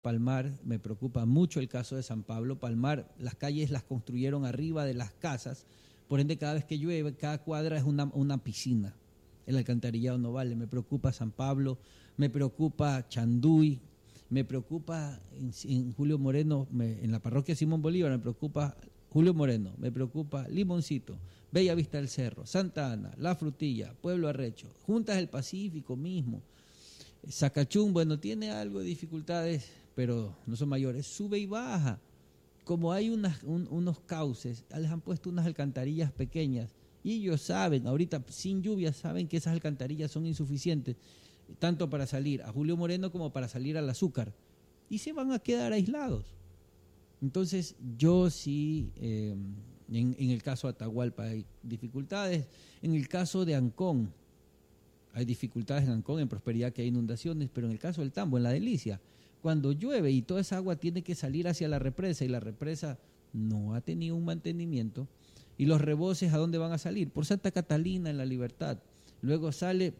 Palmar, me preocupa mucho el caso de San Pablo. Palmar, las calles las construyeron arriba de las casas, por ende cada vez que llueve, cada cuadra es una piscina. El alcantarillado no vale. Me preocupa San Pablo, me preocupa Chanduy, me preocupa en Julio Moreno, en la parroquia Simón Bolívar, me preocupa Julio Moreno, me preocupa Limoncito, Bella Vista del Cerro, Santa Ana, La Frutilla, Pueblo Arrecho, Juntas del Pacífico mismo, Zacachún, bueno, tiene algo de dificultades, pero no son mayores, sube y baja. Como hay unos cauces, les han puesto unas alcantarillas pequeñas, y ellos saben, ahorita sin lluvia, saben que esas alcantarillas son insuficientes, tanto para salir a Julio Moreno como para salir al Azúcar, y se van a quedar aislados. Entonces, yo sí, en el caso de Atahualpa hay dificultades, en el caso de Ancón, hay dificultades en Ancón, en Prosperidad que hay inundaciones, pero en el caso del Tambo, en La Delicia, cuando llueve y toda esa agua tiene que salir hacia la represa y la represa no ha tenido un mantenimiento, y los reboces, ¿a dónde van a salir? Por Santa Catalina, en La Libertad. Luego sale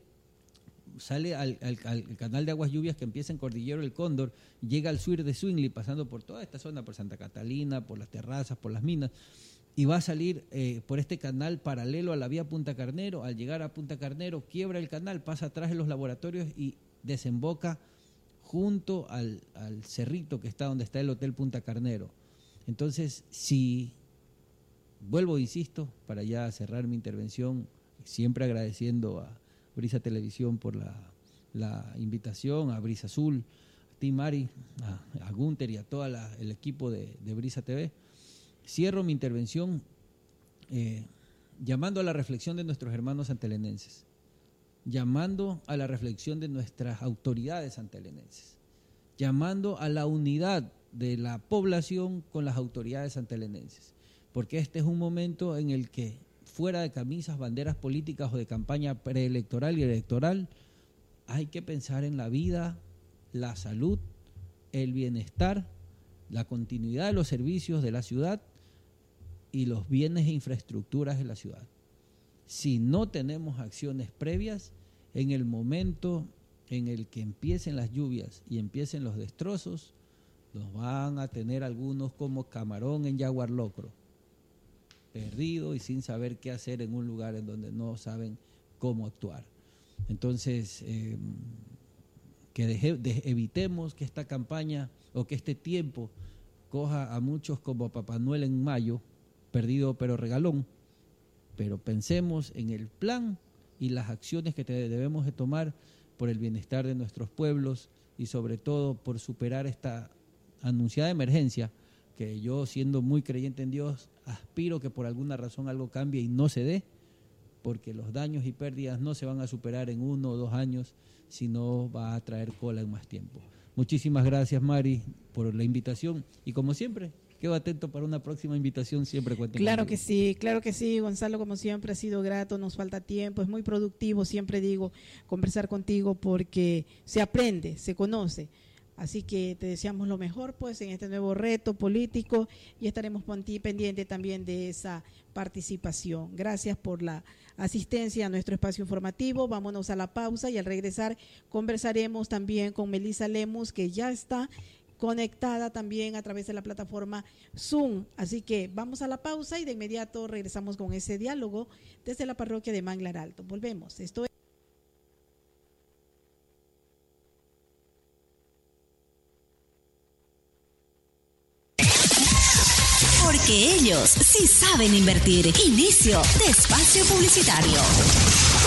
al canal de aguas lluvias que empieza en Cordillero El Cóndor, llega al sur de Zwingli, pasando por toda esta zona, por Santa Catalina, por las terrazas, por las minas, y va a salir por este canal paralelo a la vía Punta Carnero. Al llegar a Punta Carnero, quiebra el canal, pasa atrás de los laboratorios y desemboca junto al cerrito que está donde está el Hotel Punta Carnero. Entonces, si vuelvo, insisto, para ya cerrar mi intervención, siempre agradeciendo a Brisa Televisión por la invitación, a Brisa Azul, a ti Mari, a Gunter y a todo el equipo de Brisa TV. Cierro mi intervención llamando a la reflexión de nuestros hermanos santelenenses, llamando a la reflexión de nuestras autoridades santelenenses, llamando a la unidad de la población con las autoridades santelenenses, porque este es un momento en el que, fuera de camisas, banderas políticas o de campaña preelectoral y electoral, hay que pensar en la vida, la salud, el bienestar, la continuidad de los servicios de la ciudad y los bienes e infraestructuras de la ciudad. Si no tenemos acciones previas, en el momento en el que empiecen las lluvias y empiecen los destrozos, nos van a tener algunos como camarón en Yaguar Locro, perdido y sin saber qué hacer en un lugar en donde no saben cómo actuar. Entonces, evitemos que esta campaña o que este tiempo coja a muchos como Papá Noel en mayo, perdido pero regalón, pero pensemos en el plan y las acciones que debemos de tomar por el bienestar de nuestros pueblos y sobre todo por superar esta anunciada emergencia, que yo, siendo muy creyente en Dios, aspiro que por alguna razón algo cambie y no se dé, porque los daños y pérdidas no se van a superar en 1 o 2 años, sino va a traer cola en más tiempo. Muchísimas gracias, Mari, por la invitación, y como siempre, quedo atento para una próxima invitación, siempre cuenten Claro conmigo. claro que sí, Gonzalo, como siempre ha sido grato, nos falta tiempo, es muy productivo, siempre digo, conversar contigo porque se aprende, se conoce. Así que te deseamos lo mejor pues en este nuevo reto político y estaremos pendientes también de esa participación. Gracias por la asistencia a nuestro espacio informativo. Vámonos a la pausa y al regresar conversaremos también con Melissa Lemus, que ya está conectada también a través de la plataforma Zoom. Así que vamos a la pausa y de inmediato regresamos con ese diálogo desde la parroquia de Manglar Alto. Volvemos. Esto es porque ellos sí saben invertir. Inicio de espacio publicitario.